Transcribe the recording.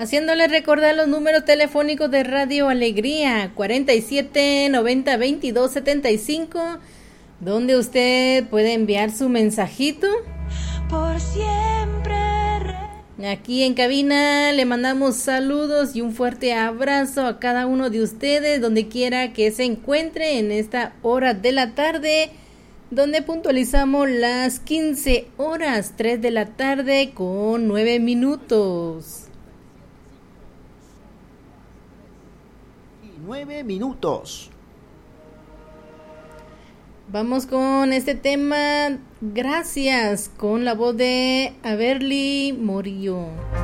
haciéndole recordar los números telefónicos de Radio Alegría, 47 90 22 75, donde usted puede enviar su mensajito. Por siempre. Aquí en cabina le mandamos saludos y un fuerte abrazo a cada uno de ustedes, donde quiera que se encuentre en esta hora de la tarde, donde puntualizamos las 15 horas, 3 de la tarde con 9 minutos. 9 minutos. Vamos con este tema, gracias, con la voz de Averly Morillo.